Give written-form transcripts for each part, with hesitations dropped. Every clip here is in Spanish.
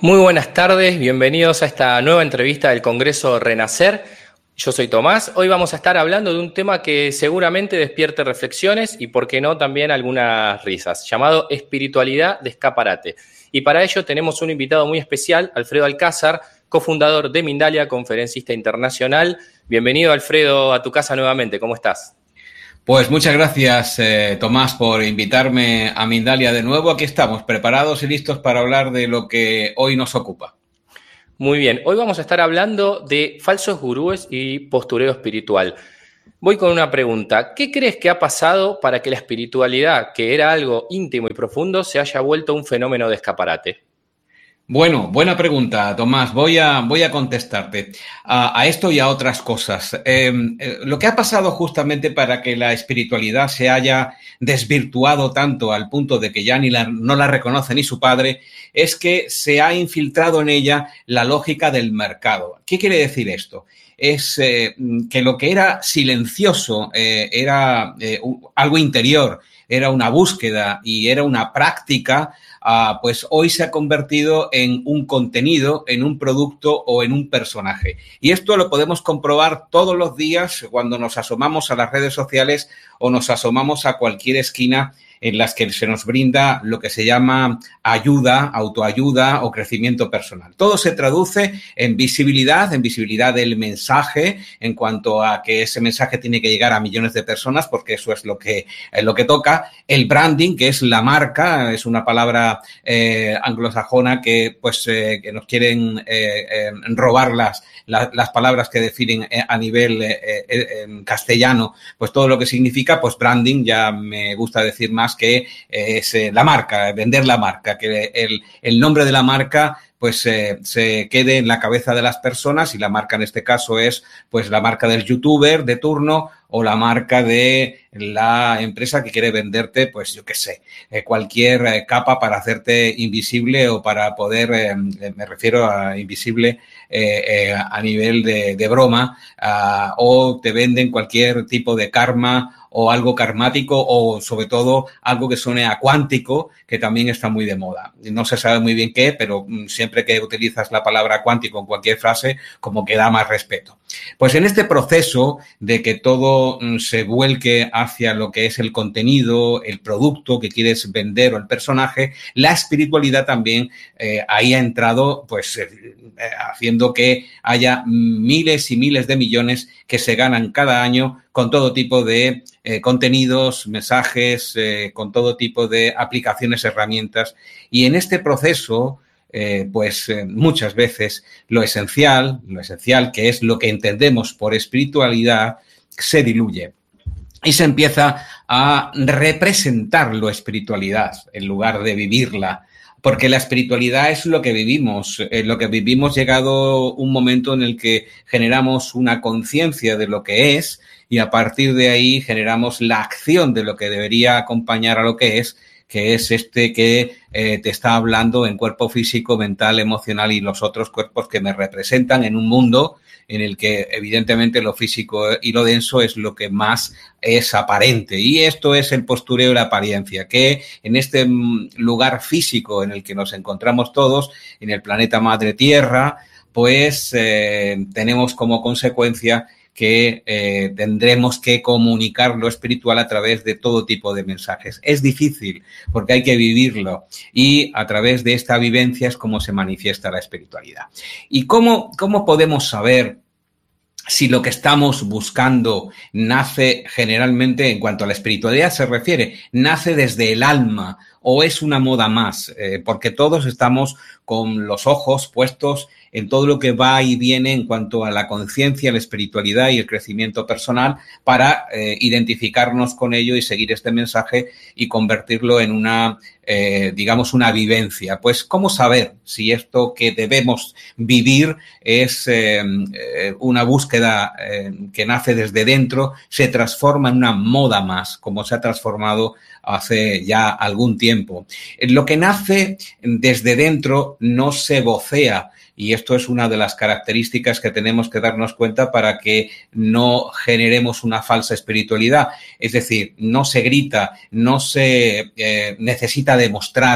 Muy buenas tardes, bienvenidos a esta nueva entrevista del Congreso Renacer. Yo soy Tomás. Hoy vamos a estar hablando de un tema que seguramente despierte reflexiones y, por qué no, también algunas risas, llamado espiritualidad de escaparate. Y para ello tenemos un invitado muy especial, Alfredo Alcázar, cofundador de Mindalia, conferencista internacional. Bienvenido, Alfredo, a tu casa nuevamente. ¿Cómo estás? Pues muchas gracias, Tomás, por invitarme a Mindalia de nuevo. Aquí estamos, preparados y listos para hablar de lo que hoy nos ocupa. Muy bien, hoy vamos a estar hablando de falsos gurúes y postureo espiritual. Voy con una pregunta. ¿Qué crees que ha pasado para que la espiritualidad, que era algo íntimo y profundo, se haya vuelto un fenómeno de escaparate? Bueno, buena pregunta, Tomás. Voy a contestarte a esto y a otras cosas. Lo que ha pasado justamente para que la espiritualidad se haya desvirtuado tanto al punto de que ya no la reconoce ni su padre, es que se ha infiltrado en ella la lógica del mercado. ¿Qué quiere decir esto? Es que lo que era silencioso era algo interior, era una búsqueda y era una práctica. Pues hoy se ha convertido en un contenido, en un producto o en un personaje. Y esto lo podemos comprobar todos los días cuando nos asomamos a las redes sociales o nos asomamos a cualquier esquina en las que se nos brinda lo que se llama ayuda, autoayuda o crecimiento personal. Todo se traduce en visibilidad del mensaje, en cuanto a que ese mensaje tiene que llegar a millones de personas, porque eso es lo que toca. El branding, que es la marca, es una palabra anglosajona que nos quieren robar las palabras que definen a nivel en castellano, pues todo lo que significa, pues branding, ya me gusta decir más que es la marca, vender la marca, que el nombre de la marca pues se quede en la cabeza de las personas, y la marca en este caso es pues la marca del youtuber de turno o la marca de la empresa que quiere venderte, pues yo qué sé, cualquier capa para hacerte invisible o para poder, me refiero a invisible a nivel de broma, o te venden cualquier tipo de karma o algo karmático, o sobre todo algo que suene a cuántico, que también está muy de moda. No se sabe muy bien qué, pero siempre que utilizas la palabra cuántico en cualquier frase, como que da más respeto. Pues en este proceso de que todo se vuelque hacia lo que es el contenido, el producto que quieres vender o el personaje, la espiritualidad también ahí ha entrado, pues haciendo que haya miles y miles de millones que se ganan cada año con todo tipo de contenidos, mensajes, con todo tipo de aplicaciones, herramientas. Y en este proceso, muchas veces lo esencial, que es lo que entendemos por espiritualidad, se diluye. Y se empieza a representar la espiritualidad en lugar de vivirla. Porque la espiritualidad es lo que vivimos. Llegado un momento en el que generamos una conciencia de lo que es, y a partir de ahí generamos la acción de lo que debería acompañar a lo que es este que te está hablando en cuerpo físico, mental, emocional y los otros cuerpos que me representan en un mundo en el que evidentemente lo físico y lo denso es lo que más es aparente. Y esto es el postureo y la apariencia, que en este lugar físico en el que nos encontramos todos, en el planeta Madre Tierra, pues tenemos como consecuencia que tendremos que comunicar lo espiritual a través de todo tipo de mensajes. Es difícil porque hay que vivirlo, y a través de esta vivencia es como se manifiesta la espiritualidad. ¿Y cómo podemos saber si lo que estamos buscando nace generalmente, en cuanto a la espiritualidad se refiere, nace desde el alma o es una moda más? Porque todos estamos con los ojos puestos en todo lo que va y viene en cuanto a la conciencia, la espiritualidad y el crecimiento personal, para identificarnos con ello y seguir este mensaje y convertirlo en una vivencia. Pues, ¿cómo saber si esto que debemos vivir es una búsqueda que nace desde dentro, se transforma en una moda más, como se ha transformado hace ya algún tiempo? Lo que nace desde dentro no se vocea, y esto es una de las características que tenemos que darnos cuenta para que no generemos una falsa espiritualidad. Es decir, no se grita, no se necesita demostrar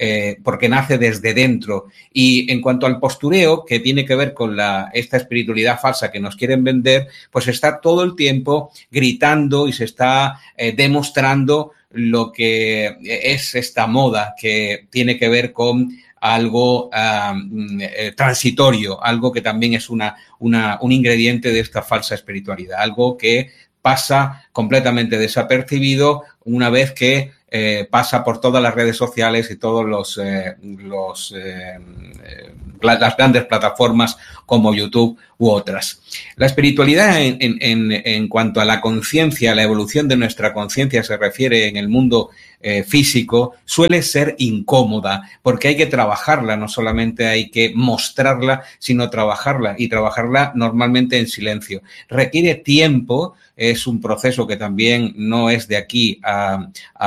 porque nace desde dentro. Y en cuanto al postureo, que tiene que ver con esta espiritualidad falsa que nos quieren vender, pues está todo el tiempo gritando y se está demostrando lo que es esta moda que tiene que ver con algo transitorio, algo que también es un ingrediente de esta falsa espiritualidad, algo que pasa completamente desapercibido una vez que pasa por todas las redes sociales y todos las grandes plataformas como YouTube u otras. La espiritualidad en cuanto a la conciencia, la evolución de nuestra conciencia se refiere en el mundo físico, suele ser incómoda porque hay que trabajarla, no solamente hay que mostrarla, sino trabajarla y trabajarla normalmente en silencio. Requiere tiempo, es un proceso que también no es de aquí a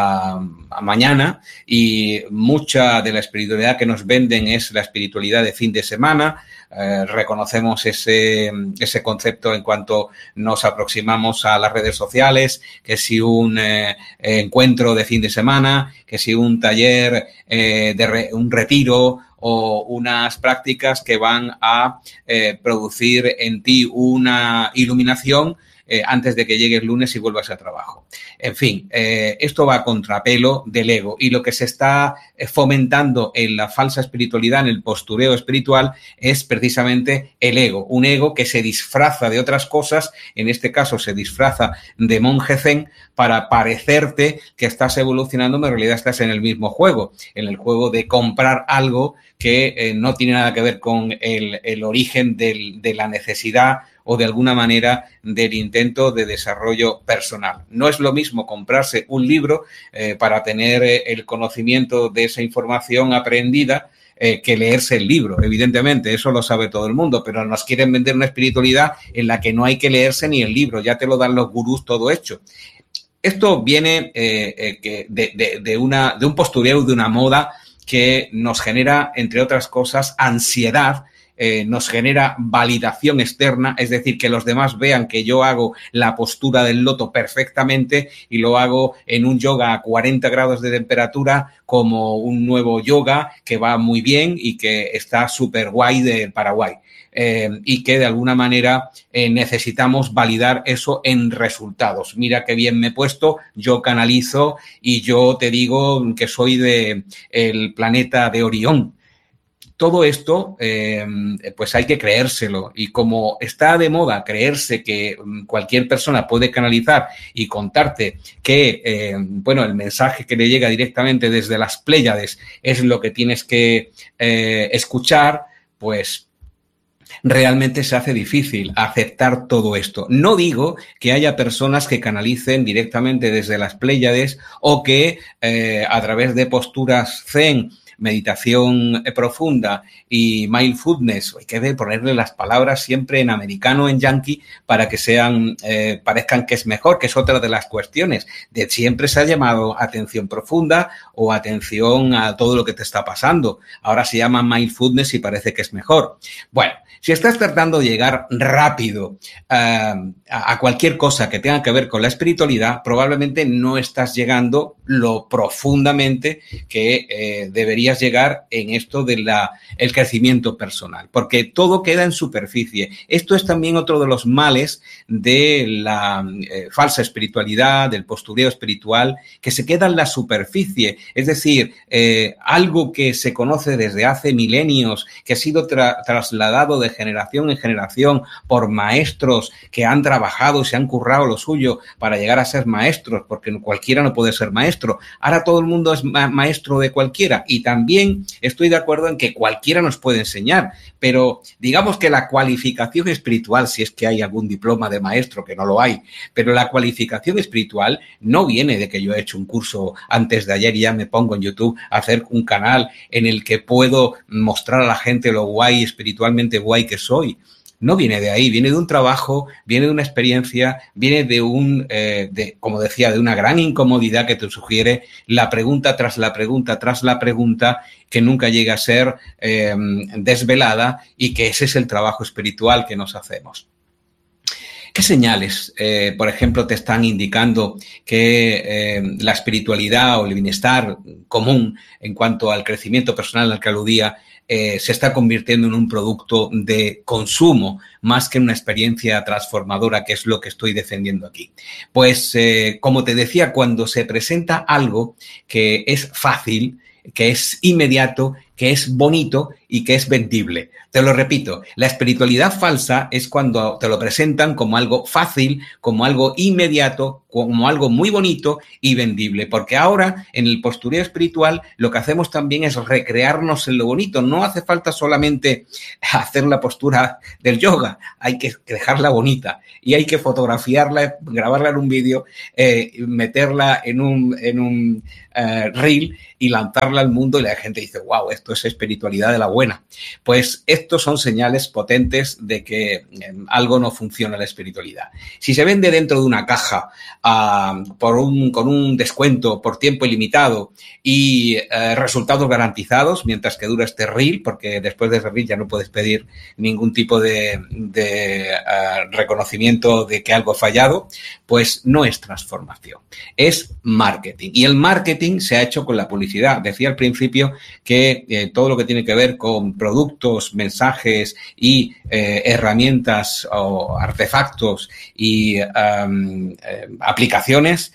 mañana y mucha de la espiritualidad que nos venden es la espiritualidad de fin de semana. Reconocemos ese concepto en cuanto nos aproximamos a las redes sociales, que si un encuentro de fin de semana, que si un taller, un retiro o unas prácticas que van a producir en ti una iluminación antes de que llegue el lunes y vuelvas a trabajo. En fin, esto va a contrapelo del ego y lo que se está fomentando en la falsa espiritualidad, en el postureo espiritual, es precisamente el ego. Un ego que se disfraza de otras cosas, en este caso se disfraza de monje zen para parecerte que estás evolucionando, pero en realidad estás en el mismo juego, en el juego de comprar algo que no tiene nada que ver con el origen de la necesidad o de alguna manera del intento de desarrollo personal. No es lo mismo comprarse un libro para tener el conocimiento de esa información aprendida que leerse el libro. Evidentemente, eso lo sabe todo el mundo, pero nos quieren vender una espiritualidad en la que no hay que leerse ni el libro, ya te lo dan los gurús todo hecho. Esto viene de un postureo, de una moda que nos genera, entre otras cosas, ansiedad, nos genera validación externa, es decir, que los demás vean que yo hago la postura del loto perfectamente y lo hago en un yoga a 40 grados de temperatura como un nuevo yoga que va muy bien y que está súper guay del Paraguay. Y que de alguna manera necesitamos validar eso en resultados. Mira qué bien me he puesto, yo canalizo y yo te digo que soy del planeta de Orión. Todo esto, pues hay que creérselo y como está de moda creerse que cualquier persona puede canalizar y contarte que, el mensaje que le llega directamente desde las Pléyades es lo que tienes que escuchar, pues realmente se hace difícil aceptar todo esto. No digo que haya personas que canalicen directamente desde las Pléyades o que a través de posturas zen, meditación profunda y mindfulness, hay que ponerle las palabras siempre en americano, en yankee, para que parezcan que es mejor, que es otra de las cuestiones. De siempre se ha llamado atención profunda o atención a todo lo que te está pasando. Ahora se llama mindfulness y parece que es mejor. Bueno, si estás tratando de llegar rápido a cualquier cosa que tenga que ver con la espiritualidad, probablemente no estás llegando lo profundamente que deberías llegar en esto del crecimiento personal, porque todo queda en superficie. Esto es también otro de los males de la falsa espiritualidad, del postureo espiritual, que se queda en la superficie. Es decir, algo que se conoce desde hace milenios, que ha sido trasladado de generación en generación por maestros que han trabajado y se han currado lo suyo para llegar a ser maestros, porque cualquiera no puede ser maestro. Ahora todo el mundo es maestro de cualquiera y también estoy de acuerdo en que cualquiera nos puede enseñar, pero digamos que la cualificación espiritual, si es que hay algún diploma de maestro, que no lo hay, pero la cualificación espiritual no viene de que yo he hecho un curso antes de ayer y ya me pongo en YouTube a hacer un canal en el que puedo mostrar a la gente lo guay, espiritualmente guay que soy. No viene de ahí, viene de un trabajo, viene de una experiencia, viene de como decía, de una gran incomodidad que te sugiere la pregunta tras la pregunta tras la pregunta que nunca llega a ser desvelada y que ese es el trabajo espiritual que nos hacemos. ¿Qué señales, por ejemplo, te están indicando que la espiritualidad o el bienestar común en cuanto al crecimiento personal al que aludía se está convirtiendo en un producto de consumo más que en una experiencia transformadora, que es lo que estoy defendiendo aquí? Pues, como te decía, cuando se presenta algo que es fácil, que es inmediato, que es bonito y que es vendible. Te lo repito, la espiritualidad falsa es cuando te lo presentan como algo fácil, como algo inmediato, como algo muy bonito y vendible. Porque ahora, en el postureo espiritual, lo que hacemos también es recrearnos en lo bonito. No hace falta solamente hacer la postura del yoga, hay que dejarla bonita y hay que fotografiarla, grabarla en un vídeo, meterla en un reel y lanzarla al mundo, y la gente dice, wow, esto es espiritualidad de la buena. Pues estos son señales potentes de que algo no funciona en la espiritualidad. Si se vende dentro de una caja con un descuento por tiempo ilimitado y resultados garantizados mientras que dura este reel, porque después de ese reel ya no puedes pedir ningún tipo de reconocimiento de que algo ha fallado, pues no es transformación, es marketing. Y el marketing se ha hecho con la publicidad. Decía al principio que todo lo que tiene que ver con productos, mensajes y herramientas o artefactos y aplicaciones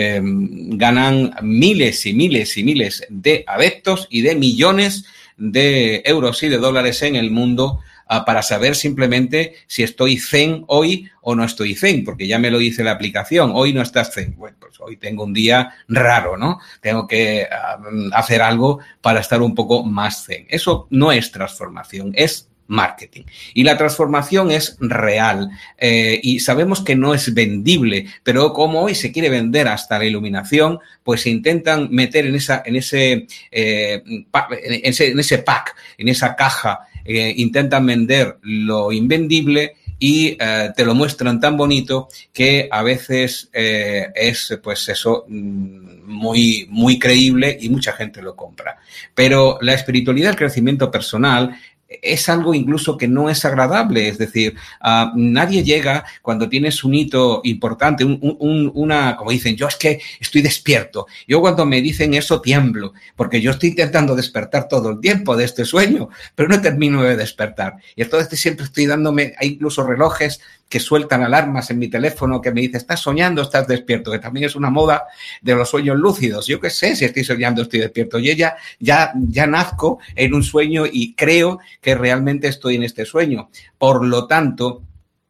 ganan miles y miles y miles de adeptos y de millones de euros y de dólares en el mundo para saber simplemente si estoy zen hoy o no estoy zen, porque ya me lo dice la aplicación, hoy no estás zen. Bueno, pues hoy tengo un día raro, ¿no? Tengo que hacer algo para estar un poco más zen. Eso no es transformación, es marketing. Y la transformación es real y sabemos que no es vendible, pero como hoy se quiere vender hasta la iluminación, pues se intentan meter en ese pack, en esa caja, intentan vender lo invendible y te lo muestran tan bonito que a veces es, pues eso, muy, muy creíble y mucha gente lo compra. Pero la espiritualidad, el crecimiento personal, es algo incluso que no es agradable. Es decir, nadie llega cuando tienes un hito importante, como dicen, yo es que estoy despierto. Yo cuando me dicen eso tiemblo, porque yo estoy intentando despertar todo el tiempo de este sueño, pero no termino de despertar. Y entonces siempre estoy dándome, hay incluso relojes que sueltan alarmas en mi teléfono que me dice, estás soñando, estás despierto, que también es una moda de los sueños lúcidos. Yo qué sé si estoy soñando, estoy despierto. Yo ya nazco en un sueño y creo que realmente estoy en este sueño. Por lo tanto,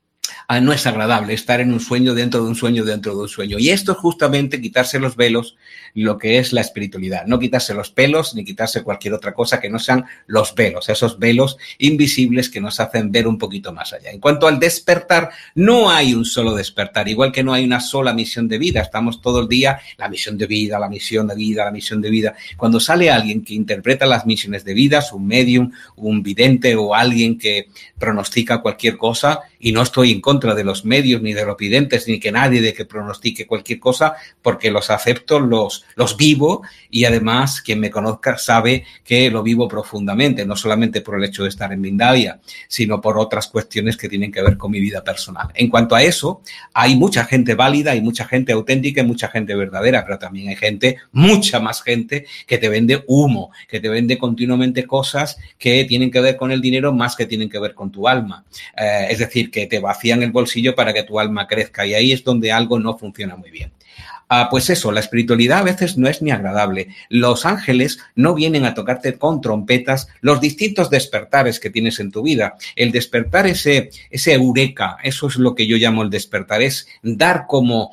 no es agradable estar en un sueño dentro de un sueño dentro de un sueño. Y esto es justamente quitarse los velos, lo que es la espiritualidad. No quitarse los pelos ni quitarse cualquier otra cosa que no sean los velos, esos velos invisibles que nos hacen ver un poquito más allá. En cuanto al despertar, no hay un solo despertar, igual que no hay una sola misión de vida. Estamos todo el día, la misión de vida, la misión de vida, la misión de vida. Cuando sale alguien que interpreta las misiones de vida, un medium, un vidente o alguien que pronostica cualquier cosa, y no estoy en contra de los medios ni de los videntes ni que nadie de que pronostique cualquier cosa, porque los acepto, los vivo, y además quien me conozca sabe que lo vivo profundamente, no solamente por el hecho de estar en Mindalia, sino por otras cuestiones que tienen que ver con mi vida personal. En cuanto a eso, hay mucha gente válida, hay mucha gente auténtica y mucha gente verdadera, pero también hay gente, mucha más gente, que te vende humo, que te vende continuamente cosas que tienen que ver con el dinero más que tienen que ver con tu alma. Es decir, que te vacían el bolsillo para que tu alma crezca, y ahí es donde algo no funciona muy bien. Pues eso, la espiritualidad a veces no es ni agradable. Los ángeles no vienen a tocarte con trompetas los distintos despertares que tienes en tu vida. El despertar, ese eureka, eso es lo que yo llamo el despertar, es dar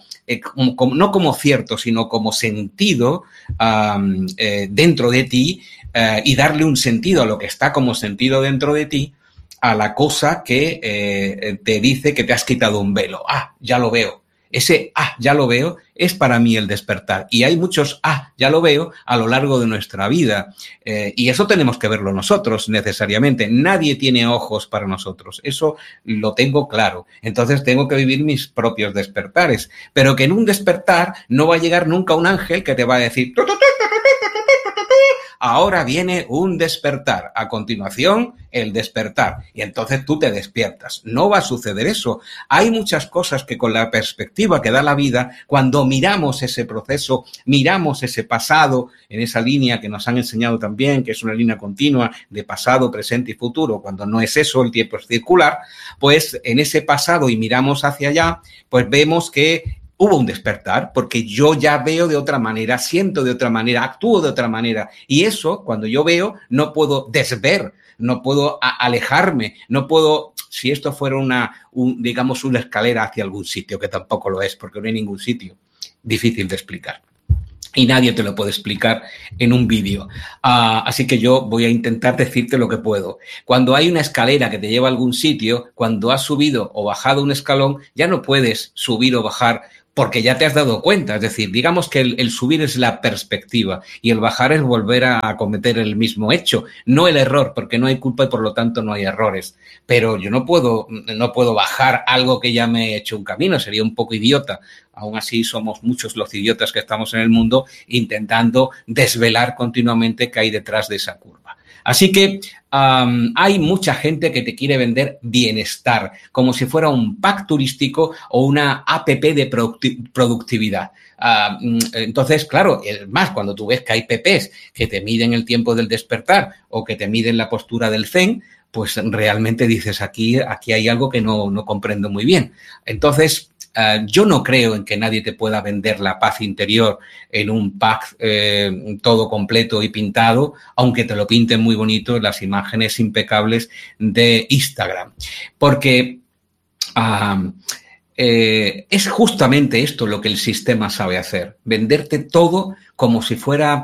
no como cierto, sino como sentido dentro de ti, y darle un sentido a lo que está como sentido dentro de ti, a la cosa que te dice que te has quitado un velo. Ya lo veo. Ese ya lo veo es para mí el despertar. Y hay muchos ya lo veo a lo largo de nuestra vida. Y eso tenemos que verlo nosotros necesariamente. Nadie tiene ojos para nosotros. Eso lo tengo claro. Entonces tengo que vivir mis propios despertares. Pero que en un despertar no va a llegar nunca un ángel que te va a decir ahora viene un despertar, a continuación el despertar, y entonces tú te despiertas. No va a suceder eso. Hay muchas cosas que con la perspectiva que da la vida, cuando miramos ese proceso, miramos ese pasado, en esa línea que nos han enseñado también, que es una línea continua de pasado, presente y futuro, cuando no es eso, el tiempo es circular, pues en ese pasado y miramos hacia allá, pues vemos que hubo un despertar, porque yo ya veo de otra manera, siento de otra manera, actúo de otra manera. Y eso, cuando yo veo, no puedo desver, no puedo alejarme, no puedo, si esto fuera digamos, una escalera hacia algún sitio, que tampoco lo es, porque no hay ningún sitio, difícil de explicar. Y nadie te lo puede explicar en un vídeo. Así que yo voy a intentar decirte lo que puedo. Cuando hay una escalera que te lleva a algún sitio, cuando has subido o bajado un escalón, ya no puedes subir o bajar porque ya te has dado cuenta. Es decir, digamos que el subir es la perspectiva y el bajar es volver a cometer el mismo hecho, no el error, porque no hay culpa y por lo tanto no hay errores. Pero yo no puedo bajar algo que ya me he hecho un camino, sería un poco idiota. Aún así somos muchos los idiotas que estamos en el mundo intentando desvelar continuamente qué hay detrás de esa curva. Así que hay mucha gente que te quiere vender bienestar, como si fuera un pack turístico o una app de productividad. Entonces, claro, es más, cuando tú ves que hay PPs que te miden el tiempo del despertar o que te miden la postura del zen, pues realmente dices, aquí hay algo que no comprendo muy bien. Entonces, yo no creo en que nadie te pueda vender la paz interior en un pack todo completo y pintado, aunque te lo pinten muy bonito en las imágenes impecables de Instagram. Porque es justamente esto lo que el sistema sabe hacer, venderte todo como si fuera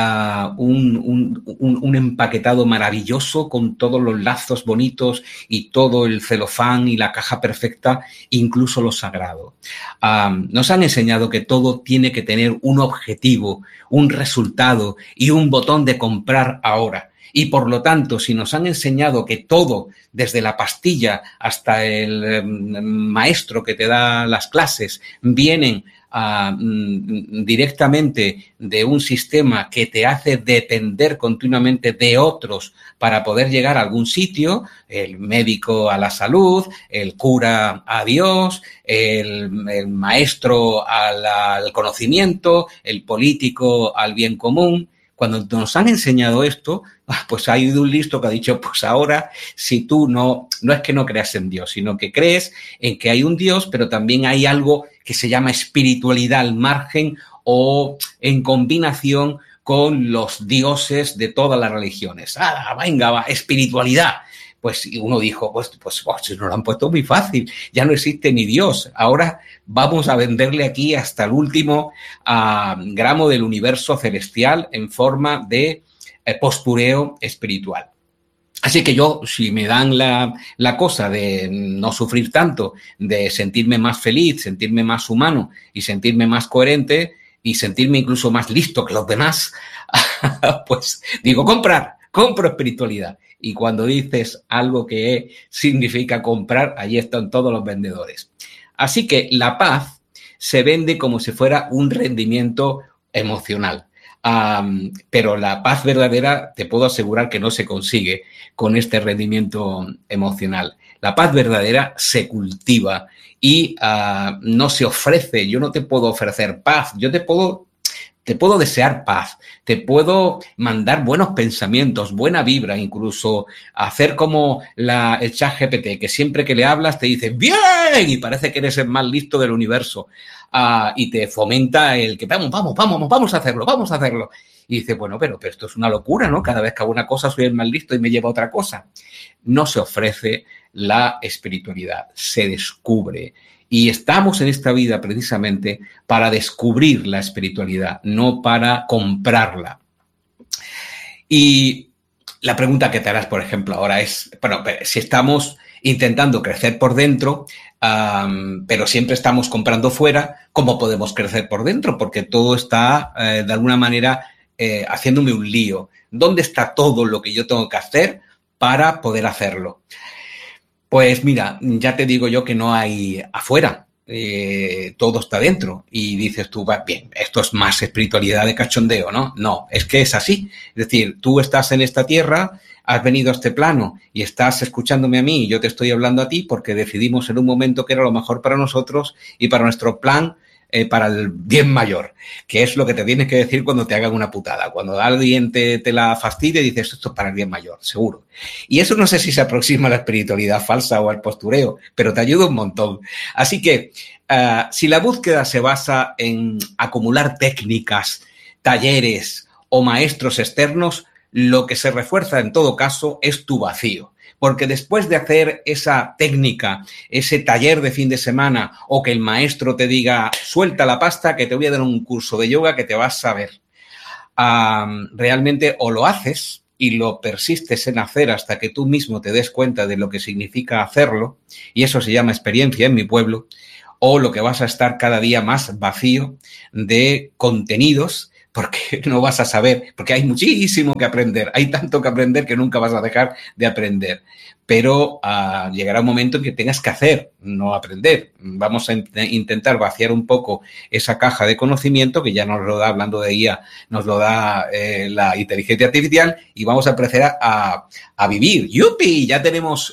un empaquetado maravilloso con todos los lazos bonitos y todo el celofán y la caja perfecta, incluso lo sagrado. Nos han enseñado que todo tiene que tener un objetivo, un resultado y un botón de comprar ahora. Y por lo tanto, si nos han enseñado que todo, desde la pastilla hasta el maestro que te da las clases, vienen directamente de un sistema que te hace depender continuamente de otros para poder llegar a algún sitio, el médico a la salud, el cura a Dios, el maestro al conocimiento, el político al bien común. Cuando nos han enseñado esto, pues ha ido un listo que ha dicho, pues ahora, si tú no es que no creas en Dios, sino que crees en que hay un Dios, pero también hay algo que se llama espiritualidad al margen o en combinación con los dioses de todas las religiones. Venga, va, espiritualidad. Pues uno dijo, pues nos lo han puesto muy fácil, ya no existe ni Dios, ahora vamos a venderle aquí hasta el último gramo del universo celestial en forma de postureo espiritual. Así que yo, si me dan la cosa de no sufrir tanto, de sentirme más feliz, sentirme más humano y sentirme más coherente y sentirme incluso más listo que los demás, pues digo, compro espiritualidad. Y cuando dices algo que significa comprar, allí están todos los vendedores. Así que la paz se vende como si fuera un rendimiento emocional. Pero la paz verdadera te puedo asegurar que no se consigue con este rendimiento emocional. La paz verdadera se cultiva y no se ofrece. Yo no te puedo ofrecer paz, yo te puedo desear paz, te puedo mandar buenos pensamientos, buena vibra, incluso hacer como el ChatGPT, que siempre que le hablas te dice ¡bien! Y parece que eres el más listo del universo. Y te fomenta el que vamos a hacerlo. Y dice, bueno, pero esto es una locura, ¿no? Cada vez que hago una cosa soy el más listo y me lleva a otra cosa. No se ofrece la espiritualidad, se descubre. Y estamos en esta vida precisamente para descubrir la espiritualidad, no para comprarla. Y la pregunta que te harás, por ejemplo, ahora es, bueno, si estamos intentando crecer por dentro, pero siempre estamos comprando fuera, ¿cómo podemos crecer por dentro? Porque todo está, de alguna manera, haciéndome un lío. ¿Dónde está todo lo que yo tengo que hacer para poder hacerlo? Pues mira, ya te digo yo que no hay afuera. todo está dentro. Y dices tú, bien, esto es más espiritualidad de cachondeo, ¿no? No, es que es así. Es decir, tú estás en esta tierra, has venido a este plano y estás escuchándome a mí y yo te estoy hablando a ti porque decidimos en un momento que era lo mejor para nosotros y para nuestro plan, para el bien mayor, que es lo que te tienes que decir cuando te hagan una putada. Cuando alguien te la fastidia, dices, esto es para el bien mayor, seguro. Y eso no sé si se aproxima a la espiritualidad falsa o al postureo, pero te ayuda un montón. Así que, si la búsqueda se basa en acumular técnicas, talleres o maestros externos, lo que se refuerza en todo caso es tu vacío. Porque después de hacer esa técnica, ese taller de fin de semana o que el maestro te diga, suelta la pasta que te voy a dar un curso de yoga que te vas a ver, realmente o lo haces y lo persistes en hacer hasta que tú mismo te des cuenta de lo que significa hacerlo, y eso se llama experiencia en mi pueblo, o lo que vas a estar cada día más vacío de contenidos, porque no vas a saber, porque hay muchísimo que aprender, hay tanto que aprender que nunca vas a dejar de aprender, pero llegará un momento en que tengas que hacer, no aprender. Vamos a intentar vaciar un poco esa caja de conocimiento que ya nos lo da, hablando de IA, nos lo da la inteligencia artificial, y vamos a empezar a vivir. ¡Yupi! Ya tenemos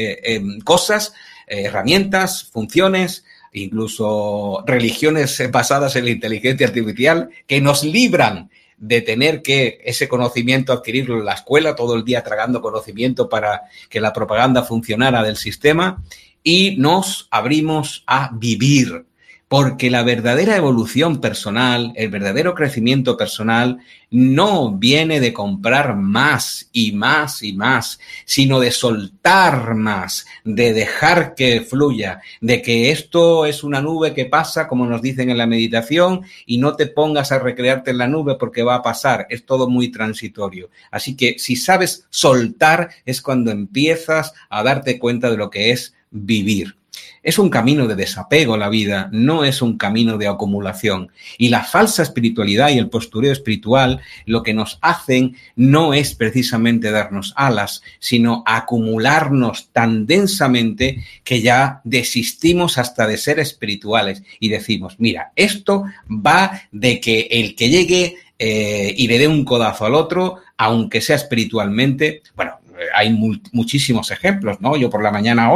cosas, herramientas, funciones, incluso religiones basadas en la inteligencia artificial que nos libran de tener que ese conocimiento adquirirlo en la escuela, todo el día tragando conocimiento para que la propaganda funcionara del sistema, y nos abrimos a vivir. Porque la verdadera evolución personal, el verdadero crecimiento personal, no viene de comprar más y más y más, sino de soltar más, de dejar que fluya, de que esto es una nube que pasa, como nos dicen en la meditación, y no te pongas a recrearte en la nube porque va a pasar, es todo muy transitorio. Así que si sabes soltar, es cuando empiezas a darte cuenta de lo que es vivir. Es un camino de desapego la vida, no es un camino de acumulación. Y la falsa espiritualidad y el postureo espiritual lo que nos hacen no es precisamente darnos alas, sino acumularnos tan densamente que ya desistimos hasta de ser espirituales y decimos, mira, esto va de que el que llegue y le dé un codazo al otro, aunque sea espiritualmente, bueno, hay muchísimos ejemplos, ¿no? Yo por la mañana,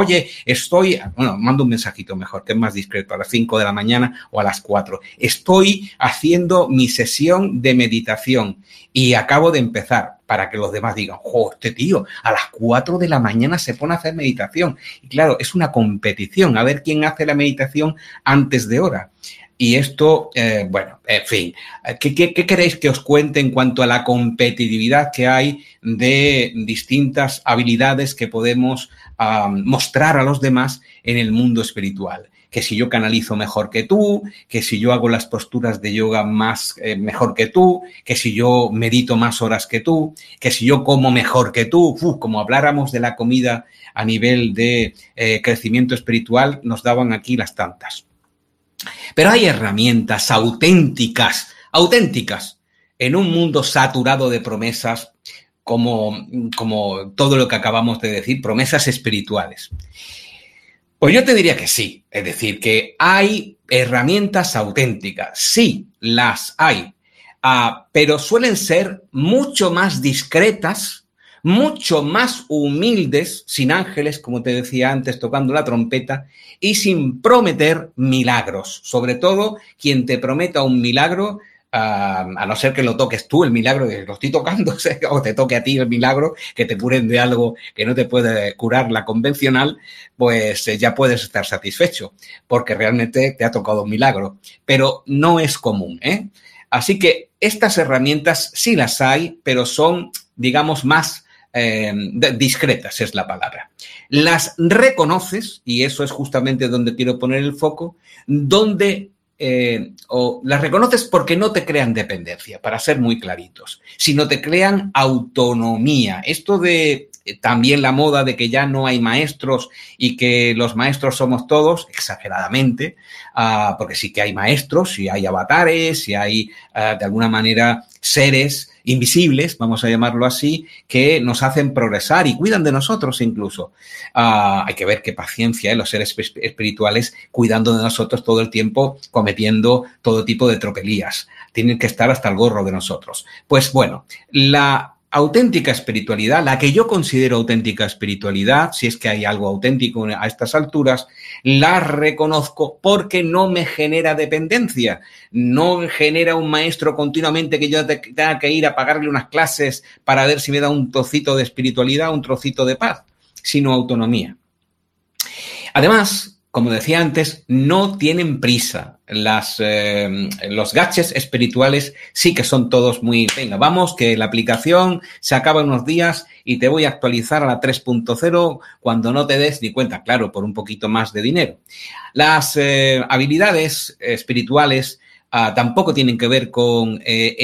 mando un mensajito mejor, que es más discreto, a las 5 de la mañana o a las 4. Estoy haciendo mi sesión de meditación y acabo de empezar, para que los demás digan, este tío a las 4 de la mañana se pone a hacer meditación. Y claro, es una competición, a ver quién hace la meditación antes de hora. Y esto, en fin, ¿qué queréis que os cuente en cuanto a la competitividad que hay de distintas habilidades que podemos mostrar a los demás en el mundo espiritual? Que si yo canalizo mejor que tú, que si yo hago las posturas de yoga mejor que tú, que si yo medito más horas que tú, que si yo como mejor que tú. Como habláramos de la comida a nivel de crecimiento espiritual, nos daban aquí las tantas. Pero hay herramientas auténticas, en un mundo saturado de promesas, como todo lo que acabamos de decir, promesas espirituales. Pues yo te diría que sí, es decir, que hay herramientas auténticas, sí, las hay, pero suelen ser mucho más discretas, mucho más humildes, sin ángeles, como te decía antes, tocando la trompeta, y sin prometer milagros. Sobre todo, quien te prometa un milagro, a no ser que lo toques tú, el milagro, que lo estoy tocando, o te toque a ti el milagro, que te curen de algo que no te puede curar la convencional, pues ya puedes estar satisfecho, porque realmente te ha tocado un milagro. Pero no es común, ¿eh? Así que estas herramientas sí las hay, pero son, digamos, más discretas es la palabra. Las reconoces, y eso es justamente donde quiero poner el foco, o las reconoces porque no te crean dependencia, para ser muy claritos, sino te crean autonomía. Esto de también la moda de que ya no hay maestros y que los maestros somos todos, exageradamente, porque sí que hay maestros, y hay avatares, y hay de alguna manera seres invisibles, vamos a llamarlo así, que nos hacen progresar y cuidan de nosotros incluso. Hay que ver qué paciencia, los seres espirituales cuidando de nosotros todo el tiempo, cometiendo todo tipo de tropelías. Tienen que estar hasta el gorro de nosotros. Pues bueno, la auténtica espiritualidad, la que yo considero auténtica espiritualidad, si es que hay algo auténtico a estas alturas, la reconozco porque no me genera dependencia, no genera un maestro continuamente que yo tenga que ir a pagarle unas clases para ver si me da un trocito de espiritualidad, un trocito de paz, sino autonomía. Además, como decía antes, no tienen prisa. Los gadgets espirituales sí que son todos muy... Venga, vamos, que la aplicación se acaba en unos días y te voy a actualizar a la 3.0 cuando no te des ni cuenta, claro, por un poquito más de dinero. Las habilidades espirituales tampoco tienen que ver con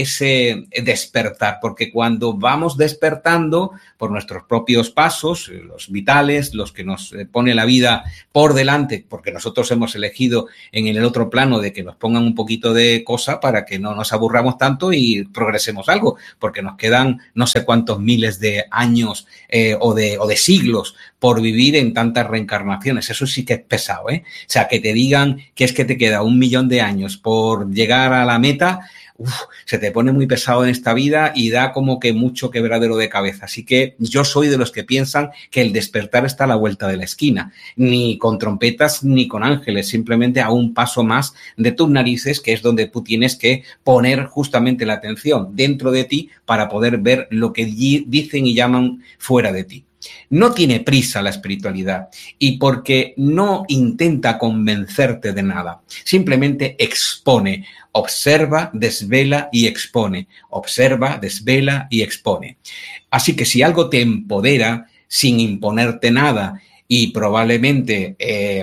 ese despertar, porque cuando vamos despertando por nuestros propios pasos, los vitales, los que nos pone la vida por delante, porque nosotros hemos elegido en el otro plano de que nos pongan un poquito de cosa para que no nos aburramos tanto y progresemos algo, porque nos quedan no sé cuántos miles de años o de siglos por vivir en tantas reencarnaciones. Eso sí que es pesado, ¿eh? O sea, que te digan que es que te queda 1 millón de años por llegar a la meta, se te pone muy pesado en esta vida y da como que mucho quebradero de cabeza. Así que yo soy de los que piensan que el despertar está a la vuelta de la esquina, ni con trompetas ni con ángeles, simplemente a un paso más de tus narices, que es donde tú tienes que poner justamente la atención dentro de ti para poder ver lo que dicen y llaman fuera de ti. No tiene prisa la espiritualidad y porque no intenta convencerte de nada, simplemente expone, observa, desvela y expone, observa, desvela y expone. Así que si algo te empodera sin imponerte nada y probablemente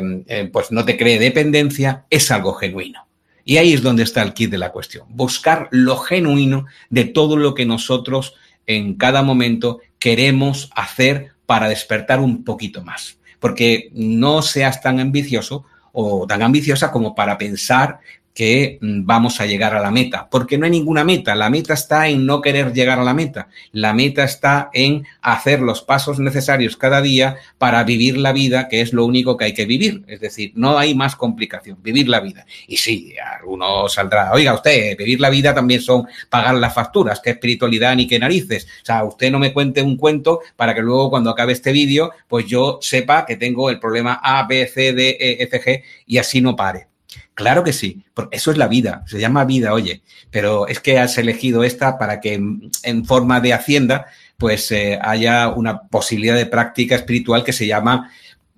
pues no te cree dependencia, es algo genuino. Y ahí es donde está el quid de la cuestión, buscar lo genuino de todo lo que nosotros en cada momento queremos hacer para despertar un poquito más. Porque no seas tan ambicioso o tan ambiciosa como para pensar que vamos a llegar a la meta, porque no hay ninguna meta. La meta está en no querer llegar a la meta. La meta está en hacer los pasos necesarios cada día para vivir la vida, que es lo único que hay que vivir. Es decir, no hay más complicación, vivir la vida. Y sí, alguno saldrá, oiga usted, vivir la vida también son pagar las facturas, qué espiritualidad ni qué narices. O sea, usted no me cuente un cuento para que luego cuando acabe este vídeo, pues yo sepa que tengo el problema A, B, C, D, E, F, G y así no pare. Claro que sí, porque eso es la vida, se llama vida, oye, pero es que has elegido esta para que en forma de hacienda pues haya una posibilidad de práctica espiritual que se llama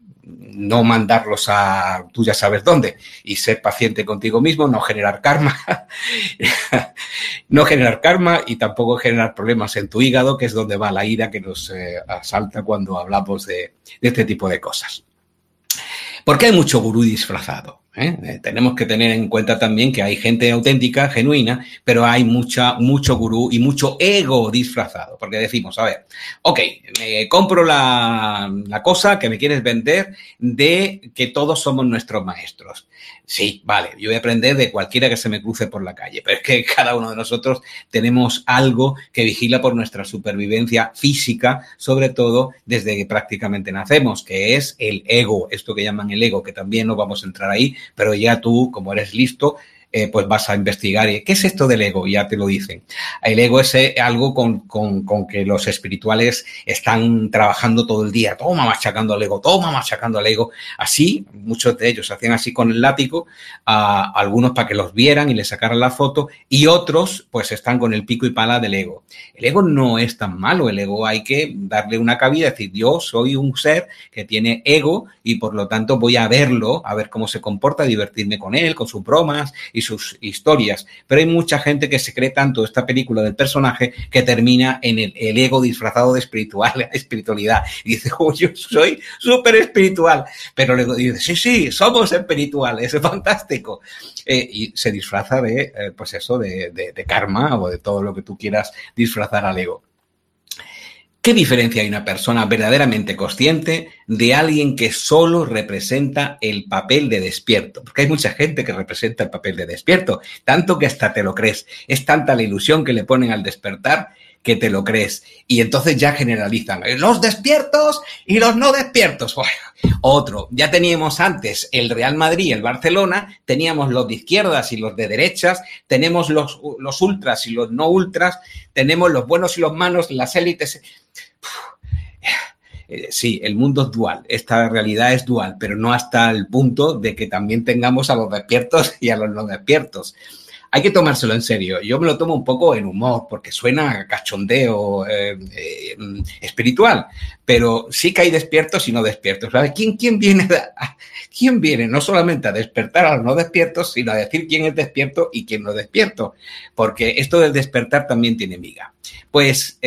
no mandarlos a tú ya sabes dónde y ser paciente contigo mismo, no generar karma, no generar karma y tampoco generar problemas en tu hígado, que es donde va la ira que nos asalta cuando hablamos de este tipo de cosas. Porque hay mucho gurú disfrazado. Tenemos que tener en cuenta también que hay gente auténtica, genuina, pero hay mucho gurú y mucho ego disfrazado. Porque decimos, a ver, ok, me compro la cosa que me quieres vender de que todos somos nuestros maestros. Sí, vale, yo voy a aprender de cualquiera que se me cruce por la calle, pero es que cada uno de nosotros tenemos algo que vigila por nuestra supervivencia física, sobre todo desde que prácticamente nacemos, que es el ego, esto que llaman el ego, que también no vamos a entrar ahí, pero ya tú, como eres listo, pues vas a investigar. ¿Qué es esto del ego? Ya te lo dicen. El ego es algo con que los espirituales están trabajando todo el día. Toma machacando al ego, toma machacando al ego. Así, muchos de ellos hacían así con el látigo, algunos para que los vieran y les sacaran la foto, y otros pues están con el pico y pala del ego. El ego no es tan malo. El ego hay que darle una cabida, decir, yo soy un ser que tiene ego y por lo tanto voy a verlo, a ver cómo se comporta, divertirme con él, con sus bromas y sus historias, pero hay mucha gente que se cree tanto esta película del personaje que termina en el ego disfrazado de espiritualidad y dice, oh, yo soy súper espiritual, pero luego dice, sí, somos espirituales, es fantástico, y se disfraza de, pues eso, de karma o de todo lo que tú quieras disfrazar al ego. ¿Qué diferencia hay una persona verdaderamente consciente de alguien que solo representa el papel de despierto? Porque hay mucha gente que representa el papel de despierto, tanto que hasta te lo crees. Es tanta la ilusión que le ponen al despertar que te lo crees. Y entonces ya generalizan los despiertos y los no despiertos. Bueno, otro, ya teníamos antes el Real Madrid y el Barcelona, teníamos los de izquierdas y los de derechas, tenemos los ultras y los no ultras, tenemos los buenos y los malos, las élites. Sí, el mundo es dual, esta realidad es dual, pero no hasta el punto de que también tengamos a los despiertos y a los no despiertos. Hay que tomárselo en serio. Yo me lo tomo un poco en humor porque suena a cachondeo espiritual, pero sí que hay despiertos y no despiertos. ¿Quién viene no solamente a despertar a los no despiertos, sino a decir quién es despierto y quién no es despierto? Porque esto del despertar también tiene miga. Pues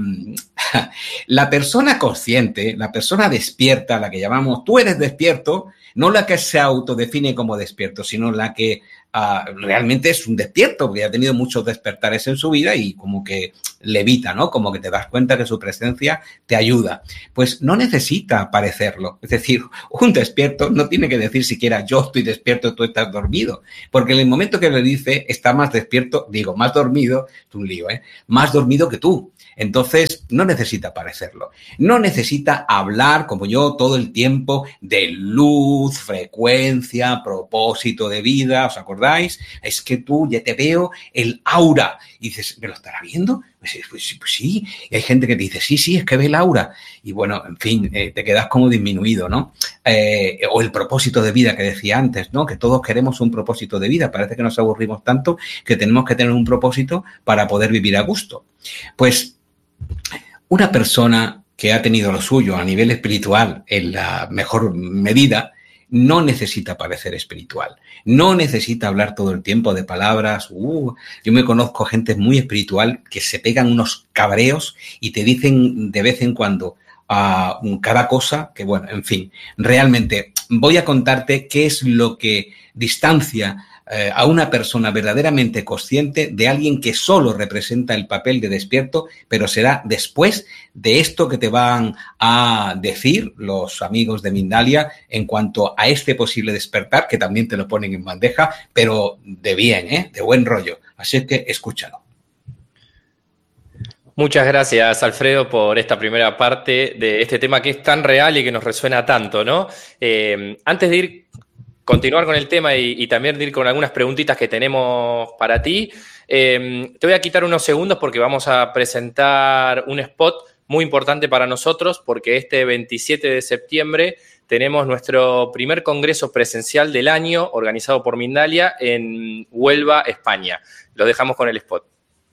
la persona consciente, la persona despierta, la que llamamos tú eres despierto, no la que se autodefine como despierto, sino la que realmente es un despierto, porque ha tenido muchos despertares en su vida y como que levita, ¿no? Como que te das cuenta que su presencia te ayuda. Pues no necesita parecerlo. Es decir, un despierto no tiene que decir siquiera yo estoy despierto, tú estás dormido. Porque en el momento que le dice está más despierto, más dormido, es un lío, más dormido que tú. Entonces, no necesita parecerlo. No necesita hablar, como yo, todo el tiempo de luz, frecuencia, propósito de vida. ¿Os acordáis? Es que tú ya te veo el aura. Y dices, ¿me lo estará viendo? Pues sí. Y hay gente que te dice, sí, es que ve el aura. Y bueno, en fin, te quedas como disminuido, ¿no? O el propósito de vida que decía antes, ¿no? Que todos queremos un propósito de vida. Parece que nos aburrimos tanto que tenemos que tener un propósito para poder vivir a gusto. Pues una persona que ha tenido lo suyo a nivel espiritual en la mejor medida no necesita parecer espiritual, no necesita hablar todo el tiempo de palabras. Yo me conozco gente muy espiritual que se pegan unos cabreos y te dicen de vez en cuando cada cosa que, bueno, en fin, realmente voy a contarte qué es lo que distancia a una persona verdaderamente consciente de alguien que solo representa el papel de despierto, pero será después de esto que te van a decir los amigos de Mindalia en cuanto a este posible despertar, que también te lo ponen en bandeja, pero de bien, de buen rollo. Así es que escúchalo. Muchas gracias, Alfredo, por esta primera parte de este tema que es tan real y que nos resuena tanto, ¿no? Antes de continuar con el tema y también de ir con algunas preguntitas que tenemos para ti, te voy a quitar unos segundos porque vamos a presentar un spot muy importante para nosotros, porque este 27 de septiembre tenemos nuestro primer congreso presencial del año organizado por Mindalia en Huelva, España. Lo dejamos con el spot.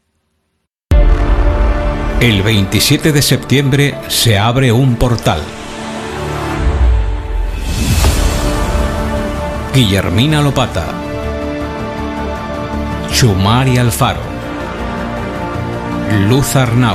El 27 de septiembre se abre un portal. Guillermina Lopata, Chumari Alfaro, Luz Arnau,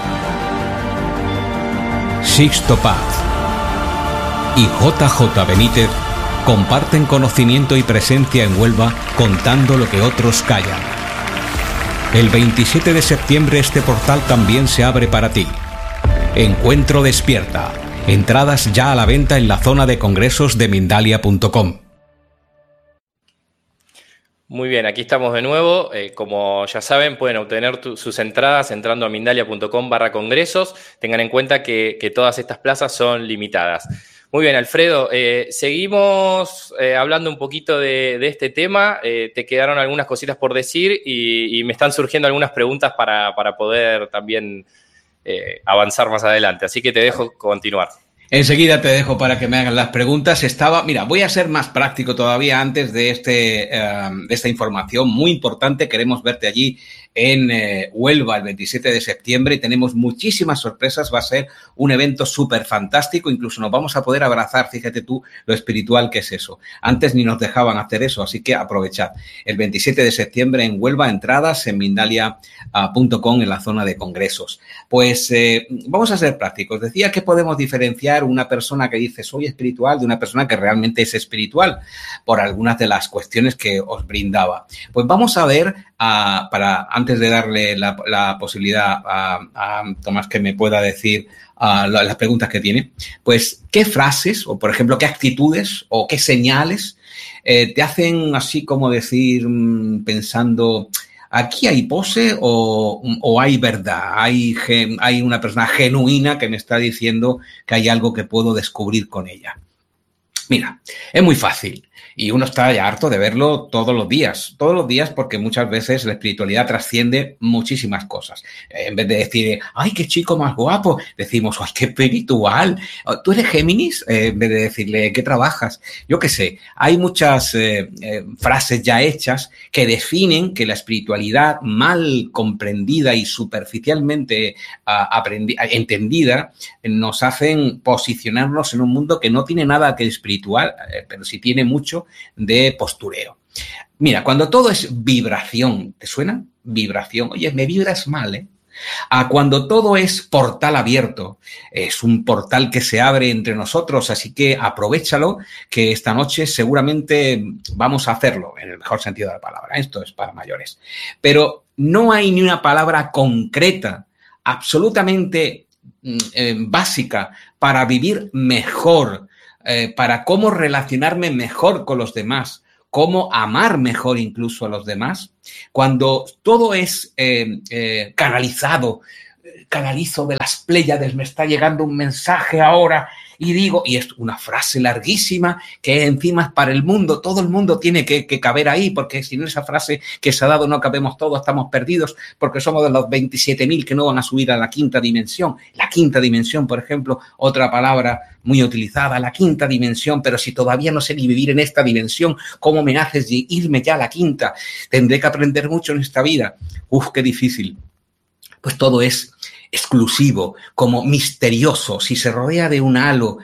Sixto Paz y JJ Benítez comparten conocimiento y presencia en Huelva contando lo que otros callan. El 27 de septiembre este portal también se abre para ti. Encuentro Despierta. Entradas ya a la venta en la zona de congresos de Mindalia.com. Muy bien, aquí estamos de nuevo. Como ya saben, pueden obtener sus entradas entrando a Mindalia.com/congresos. Tengan en cuenta que todas estas plazas son limitadas. Muy bien, Alfredo, seguimos hablando un poquito de este tema. Te quedaron algunas cositas por decir y me están surgiendo algunas preguntas para poder también avanzar más adelante. Así que te dejo continuar. Enseguida te dejo para que me hagan las preguntas. Mira, voy a ser más práctico todavía antes de esta información muy importante. Queremos verte allí en Huelva el 27 de septiembre y tenemos muchísimas sorpresas. Va a ser un evento súper fantástico. Incluso nos vamos a poder abrazar. Fíjate tú lo espiritual que es eso. Antes ni nos dejaban hacer eso, así que aprovechad. El 27 de septiembre en Huelva, entradas en Mindalia.com en la zona de congresos. Pues vamos a ser prácticos. Decía que podemos diferenciar diferenciar una persona que dice soy espiritual de una persona que realmente es espiritual por algunas de las cuestiones que os brindaba. Pues vamos a ver, antes de darle la posibilidad a Tomás que me pueda decir las preguntas que tiene, pues qué frases o, por ejemplo, qué actitudes o qué señales te hacen así como decir, pensando, ¿aquí hay pose o hay verdad? ¿Hay una persona genuina que me está diciendo que hay algo que puedo descubrir con ella? Mira, es muy fácil y uno está ya harto de verlo todos los días porque muchas veces la espiritualidad trasciende muchísimas cosas. En vez de decir, ¡ay, qué chico más guapo!, decimos, ¡ay, qué espiritual! ¿Tú eres Géminis? En vez de decirle, ¿qué trabajas? Yo qué sé, hay muchas frases ya hechas que definen que la espiritualidad mal comprendida y superficialmente entendida nos hacen posicionarnos en un mundo que no tiene nada que espiritual, pero sí tiene mucho de postureo. Mira, cuando todo es vibración, ¿te suena? Vibración. Oye, me vibras mal, ¿eh? Cuando todo es portal abierto, es un portal que se abre entre nosotros, así que aprovéchalo, que esta noche seguramente vamos a hacerlo, en el mejor sentido de la palabra. Esto es para mayores. Pero no hay ni una palabra concreta, absolutamente básica, para vivir mejor, para cómo relacionarme mejor con los demás, cómo amar mejor incluso a los demás. Cuando todo es canalizado, canalizo de las Pléyades, me está llegando un mensaje ahora y digo, y es una frase larguísima que encima es para el mundo, todo el mundo tiene que caber ahí, porque si no esa frase que se ha dado no cabemos todos, estamos perdidos, porque somos de los 27.000 que no van a subir a la quinta dimensión. La quinta dimensión, por ejemplo, otra palabra muy utilizada, la quinta dimensión, pero si todavía no sé ni vivir en esta dimensión, ¿cómo me haces de irme ya a la quinta? Tendré que aprender mucho en esta vida. Uf, qué difícil. Pues todo es exclusivo, como misterioso. Si se rodea de un halo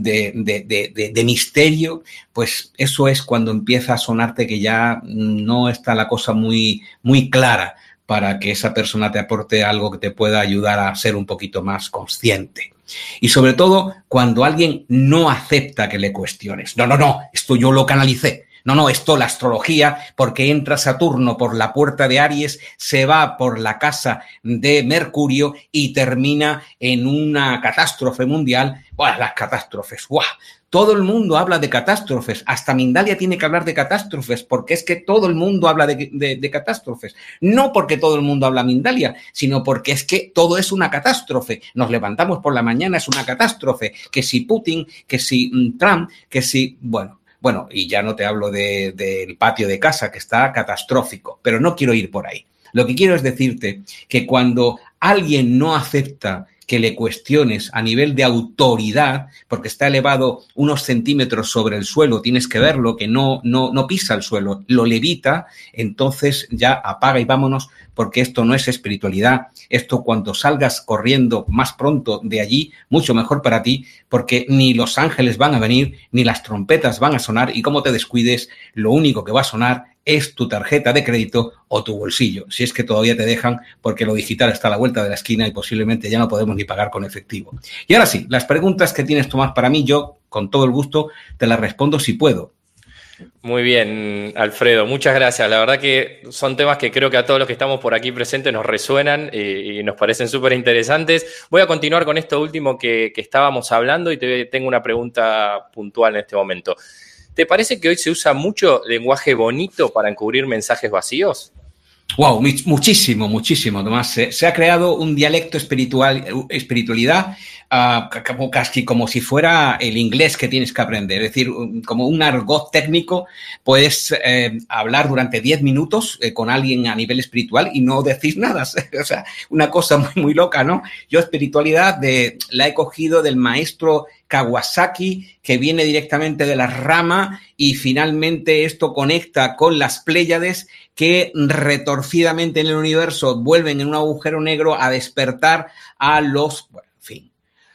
de misterio, pues eso es cuando empieza a sonarte que ya no está la cosa muy, muy clara para que esa persona te aporte algo que te pueda ayudar a ser un poquito más consciente. Y sobre todo, cuando alguien no acepta que le cuestiones. No, esto yo lo canalicé. No, esto la astrología, porque entra Saturno por la puerta de Aries, se va por la casa de Mercurio y termina en una catástrofe mundial. ¡Buah, las catástrofes! ¡Buah! Todo el mundo habla de catástrofes. Hasta Mindalia tiene que hablar de catástrofes, porque es que todo el mundo habla de catástrofes. No porque todo el mundo habla Mindalia, sino porque es que todo es una catástrofe. Nos levantamos por la mañana, es una catástrofe. Que si Putin, que si Trump, que si... Bueno, y ya no te hablo del patio de casa, que está catastrófico, pero no quiero ir por ahí. Lo que quiero es decirte que cuando alguien no acepta que le cuestiones a nivel de autoridad, porque está elevado unos centímetros sobre el suelo, tienes que verlo, que no pisa el suelo, lo levita, entonces ya apaga y vámonos, porque esto no es espiritualidad. Esto, cuando salgas corriendo más pronto de allí, mucho mejor para ti, porque ni los ángeles van a venir, ni las trompetas van a sonar, y como te descuides, lo único que va a sonar es tu tarjeta de crédito o tu bolsillo, si es que todavía te dejan, porque lo digital está a la vuelta de la esquina y posiblemente ya no podemos ni pagar con efectivo. Y ahora sí, las preguntas que tienes, Tomás, para mí, yo con todo el gusto te las respondo si puedo. Muy bien, Alfredo, muchas gracias. La verdad que son temas que creo que a todos los que estamos por aquí presentes nos resuenan y nos parecen súper interesantes. Voy a continuar con esto último que estábamos hablando y tengo una pregunta puntual en este momento. ¿Te parece que hoy se usa mucho lenguaje bonito para encubrir mensajes vacíos? Wow, muchísimo, Tomás. Se ha creado un dialecto espiritualidad casi como si fuera el inglés que tienes que aprender. Es decir, como un argot técnico, puedes hablar durante 10 minutos con alguien a nivel espiritual y no decir nada. O sea, una cosa muy, muy loca, ¿no? Yo espiritualidad la he cogido del maestro Kawasaki, que viene directamente de la rama, y finalmente esto conecta con las Pléyades, que retorcidamente en el universo vuelven en un agujero negro a despertar a los... Bueno, en fin.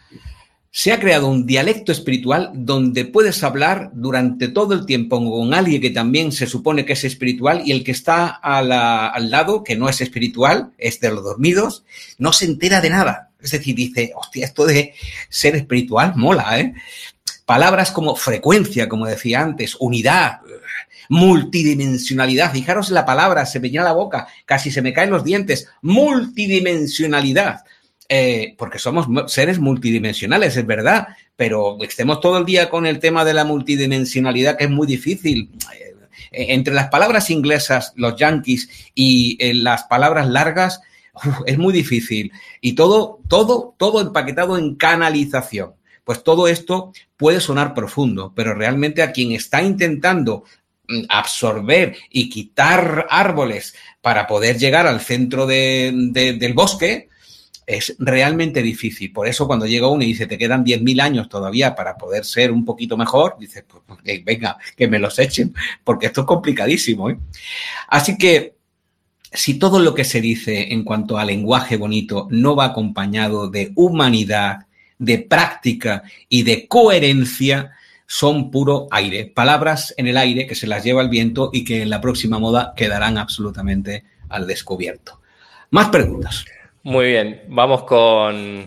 Se ha creado un dialecto espiritual donde puedes hablar durante todo el tiempo con alguien que también se supone que es espiritual, y el que está al lado, que no es espiritual, es de los dormidos, no se entera de nada. Es decir, dice, hostia, esto de ser espiritual mola, ¿eh? Palabras como frecuencia, como decía antes, unidad, multidimensionalidad. Fijaros en la palabra, se me llena la boca, casi se me caen los dientes. Multidimensionalidad. Porque somos seres multidimensionales, es verdad, pero estemos todo el día con el tema de la multidimensionalidad, que es muy difícil. Entre las palabras inglesas, los yanquis, y las palabras largas, es muy difícil. Y todo empaquetado en canalización. Pues todo esto puede sonar profundo, pero realmente a quien está intentando absorber y quitar árboles para poder llegar al centro del bosque, es realmente difícil. Por eso cuando llega uno y dice, te quedan 10.000 años todavía para poder ser un poquito mejor, dices, pues, venga, que me los echen, porque esto es complicadísimo, ¿eh? Así que, si todo lo que se dice en cuanto a lenguaje bonito no va acompañado de humanidad, de práctica y de coherencia, son puro aire. Palabras en el aire que se las lleva el viento y que en la próxima moda quedarán absolutamente al descubierto. Más preguntas. Muy bien, vamos con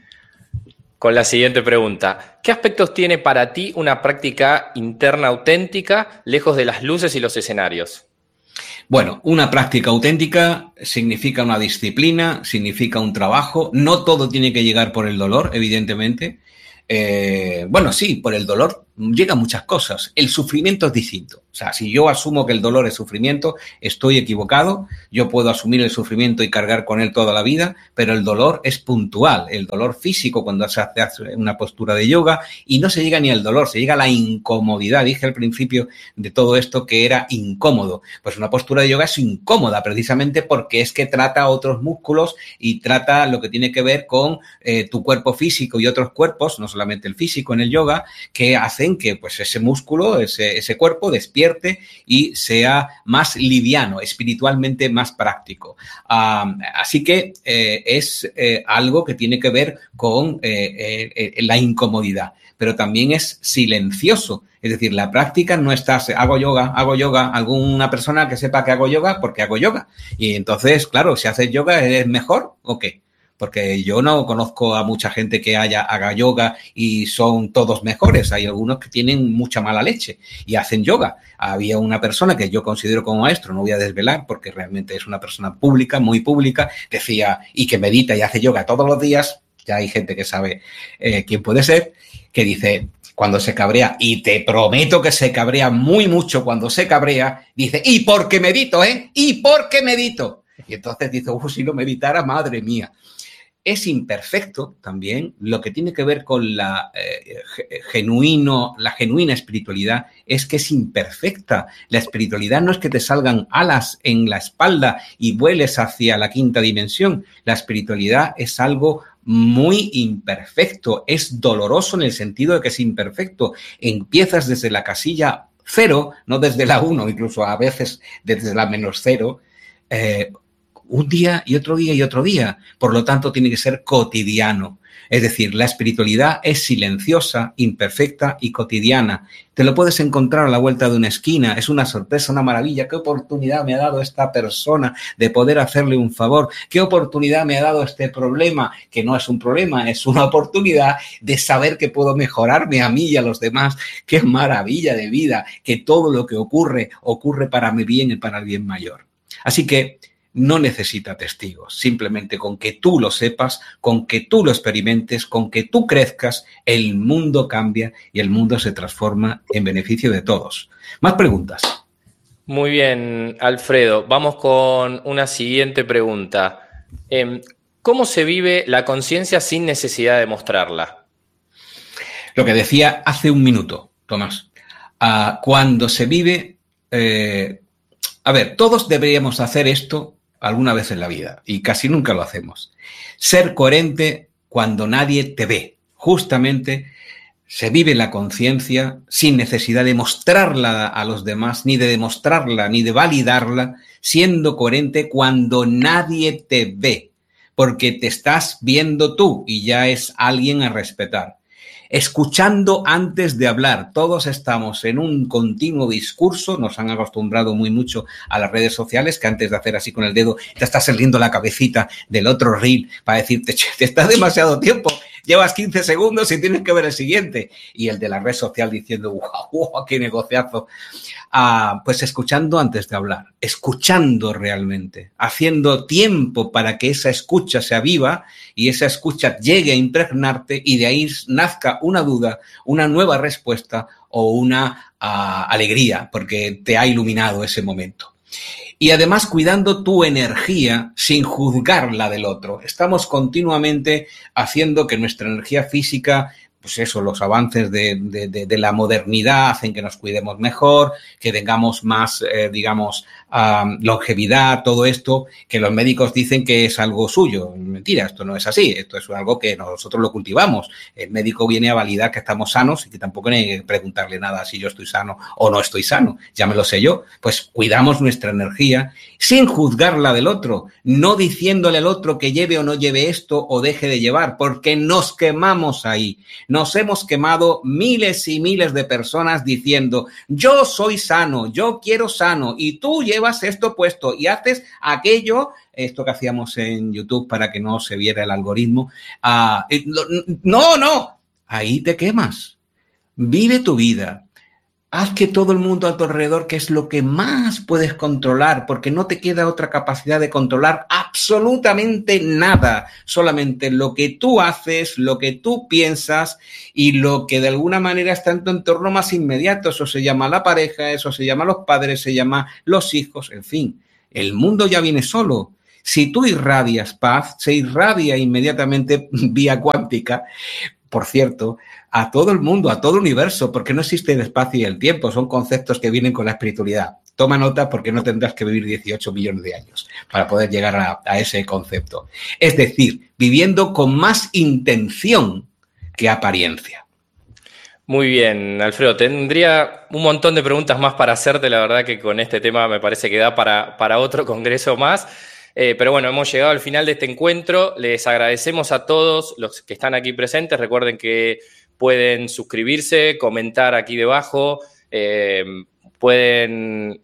la siguiente pregunta. ¿Qué aspectos tiene para ti una práctica interna auténtica, lejos de las luces y los escenarios? Bueno, una práctica auténtica significa una disciplina, significa un trabajo. No todo tiene que llegar por el dolor, evidentemente. Bueno, sí, por el dolor llegan muchas cosas. El sufrimiento es distinto. O sea, si yo asumo que el dolor es sufrimiento, estoy equivocado. Yo puedo asumir el sufrimiento y cargar con él toda la vida, pero el dolor es puntual. El dolor físico cuando se hace una postura de yoga, y no se llega ni al dolor, se llega a la incomodidad. Dije al principio de todo esto que era incómodo. Pues una postura de yoga es incómoda precisamente porque es que trata otros músculos y trata lo que tiene que ver con tu cuerpo físico y otros cuerpos, no solamente el físico en el yoga, que hacen que pues ese músculo, ese cuerpo despierte y sea más liviano, espiritualmente más práctico. Así que es algo que tiene que ver con la incomodidad, pero también es silencioso. Es decir, la práctica no está, hago yoga, alguna persona que sepa que hago yoga porque hago yoga. Y entonces, claro, si haces yoga, ¿es mejor o qué? Porque yo no conozco a mucha gente que haga yoga y son todos mejores. Hay algunos que tienen mucha mala leche y hacen yoga. Había una persona que yo considero como maestro, no voy a desvelar porque realmente es una persona pública, muy pública, decía, y que medita y hace yoga todos los días, ya hay gente que sabe quién puede ser, que dice, cuando se cabrea, y te prometo que se cabrea muy mucho cuando se cabrea, dice, ¿y por qué medito, ¿Y por qué medito? Y entonces dice, si no meditara, madre mía. Es imperfecto también. Lo que tiene que ver con la genuina espiritualidad es que es imperfecta. La espiritualidad no es que te salgan alas en la espalda y vueles hacia la quinta dimensión. La espiritualidad es algo muy imperfecto. Es doloroso en el sentido de que es imperfecto. Empiezas desde la casilla 0, no desde la 1, incluso a veces desde la -0, un día y otro día y otro día. Por lo tanto, tiene que ser cotidiano. Es decir, la espiritualidad es silenciosa, imperfecta y cotidiana. Te lo puedes encontrar a la vuelta de una esquina. Es una sorpresa, una maravilla. ¿Qué oportunidad me ha dado esta persona de poder hacerle un favor? ¿Qué oportunidad me ha dado este problema? Que no es un problema, es una oportunidad de saber que puedo mejorarme a mí y a los demás. ¡Qué maravilla de vida! Que todo lo que ocurre para mi bien y para el bien mayor. Así que no necesita testigos, simplemente con que tú lo sepas, con que tú lo experimentes, con que tú crezcas, el mundo cambia y el mundo se transforma en beneficio de todos. Más preguntas. Muy bien, Alfredo. Vamos con una siguiente pregunta. ¿Cómo se vive la conciencia sin necesidad de mostrarla? Lo que decía hace un minuto, Tomás. Cuando se vive... todos deberíamos hacer esto alguna vez en la vida y casi nunca lo hacemos. Ser coherente cuando nadie te ve. Justamente se vive la conciencia sin necesidad de mostrarla a los demás, ni de demostrarla, ni de validarla, siendo coherente cuando nadie te ve, porque te estás viendo tú y ya es alguien a respetar. Escuchando antes de hablar. Todos estamos en un continuo discurso. Nos han acostumbrado muy mucho a las redes sociales que antes de hacer así con el dedo te estás saliendo la cabecita del otro reel para decirte, te está demasiado tiempo, llevas 15 segundos y tienes que ver el siguiente. Y el de la red social diciendo, wow, qué negociazo. Pues escuchando antes de hablar, escuchando realmente, haciendo tiempo para que esa escucha sea viva y esa escucha llegue a impregnarte y de ahí nazca una duda, una nueva respuesta o una alegría porque te ha iluminado ese momento. Y además cuidando tu energía sin juzgar la del otro. Estamos continuamente haciendo que nuestra energía física, pues eso, los avances de la modernidad hacen que nos cuidemos mejor, que tengamos más, longevidad, todo esto, que los médicos dicen que es algo suyo. Mentira, esto no es así, esto es algo que nosotros lo cultivamos. El médico viene a validar que estamos sanos y que tampoco hay que preguntarle nada si yo estoy sano o no estoy sano, ya me lo sé yo. Pues cuidamos nuestra energía sin juzgar la del otro, no diciéndole al otro que lleve o no lleve esto o deje de llevar, porque nos quemamos ahí. Nos hemos quemado miles y miles de personas diciendo, yo soy sano, yo quiero sano, y tú llevas esto puesto y haces aquello, esto que hacíamos en YouTube para que no se viera el algoritmo. No, ahí te quemas. Vive tu vida. Haz que todo el mundo a tu alrededor, que es lo que más puedes controlar, porque no te queda otra capacidad de controlar absolutamente nada, solamente lo que tú haces, lo que tú piensas y lo que de alguna manera está en tu entorno más inmediato. Eso se llama la pareja, eso se llama los padres, se llama los hijos, en fin. El mundo ya viene solo. Si tú irradias paz, se irradia inmediatamente vía cuántica. Por cierto, a todo el mundo, a todo el universo, porque no existe el espacio y el tiempo, son conceptos que vienen con la espiritualidad. Toma nota porque no tendrás que vivir 18 millones de años para poder llegar a ese concepto. Es decir, viviendo con más intención que apariencia. Muy bien, Alfredo. Tendría un montón de preguntas más para hacerte. La verdad que con este tema me parece que da para otro congreso más. Pero bueno, hemos llegado al final de este encuentro. Les agradecemos a todos los que están aquí presentes. Recuerden que pueden suscribirse, comentar aquí debajo, pueden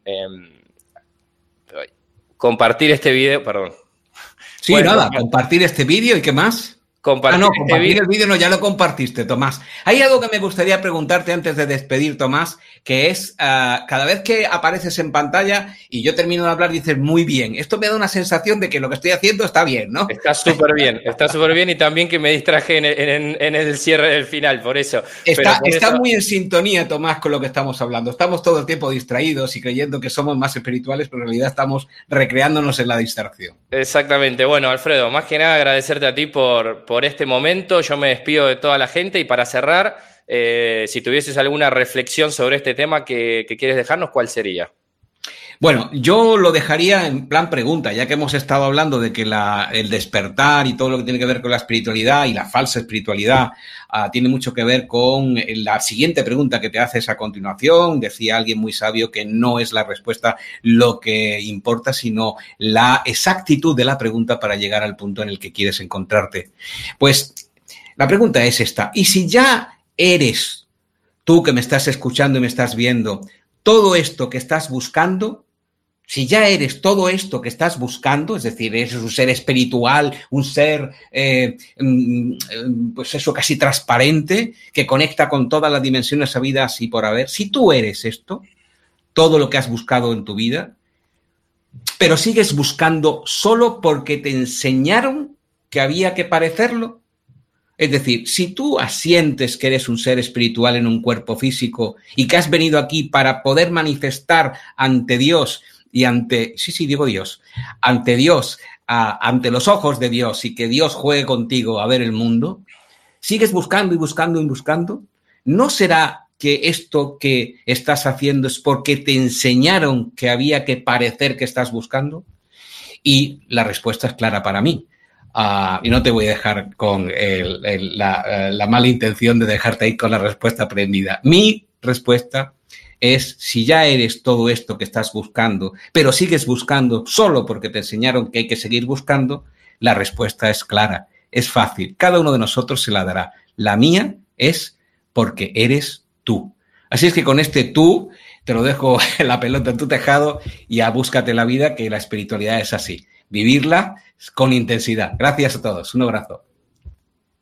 compartir este video, perdón. Sí, bueno, nada, compartir este vídeo y ¿qué más? Compartir el vídeo no, ya lo compartiste, Tomás. Hay algo que me gustaría preguntarte antes de despedir, Tomás, que es cada vez que apareces en pantalla y yo termino de hablar, dices muy bien. Esto me da una sensación de que lo que estoy haciendo está bien, ¿no? Está súper bien y también que me distraje en el cierre del final, por eso. Está muy en sintonía, Tomás, con lo que estamos hablando. Estamos todo el tiempo distraídos y creyendo que somos más espirituales, pero en realidad estamos recreándonos en la distracción. Exactamente. Bueno, Alfredo, más que nada agradecerte a ti por este momento. Yo me despido de toda la gente y para cerrar, si tuvieses alguna reflexión sobre este tema que quieres dejarnos, ¿cuál sería? Bueno, yo lo dejaría en plan pregunta, ya que hemos estado hablando de que el despertar y todo lo que tiene que ver con la espiritualidad y la falsa espiritualidad tiene mucho que ver con la siguiente pregunta que te haces a continuación. Decía alguien muy sabio que no es la respuesta lo que importa, sino la exactitud de la pregunta para llegar al punto en el que quieres encontrarte. Pues la pregunta es esta: ¿y si ya eres tú que me estás escuchando y me estás viendo todo esto que estás buscando? Si ya eres todo esto que estás buscando, es decir, eres un ser espiritual, un ser, pues eso, casi transparente, que conecta con todas las dimensiones habidas y por haber. Si tú eres esto, todo lo que has buscado en tu vida, pero sigues buscando solo porque te enseñaron que había que parecerlo. Es decir, si tú asientes que eres un ser espiritual en un cuerpo físico y que has venido aquí para poder manifestar ante Dios y ante Dios, ante los ojos de Dios y que Dios juegue contigo a ver el mundo, sigues buscando y buscando y buscando, ¿no será que esto que estás haciendo es porque te enseñaron que había que parecer que estás buscando? Y la respuesta es clara para mí. Y no te voy a dejar con la mala intención de dejarte ahí con la respuesta aprendida. Mi respuesta es: si ya eres todo esto que estás buscando, pero sigues buscando solo porque te enseñaron que hay que seguir buscando, la respuesta es clara, es fácil. Cada uno de nosotros se la dará. La mía es porque eres tú. Así es que con este tú te lo dejo en la pelota en tu tejado y a búscate la vida, que la espiritualidad es así. Vivirla con intensidad. Gracias a todos. Un abrazo.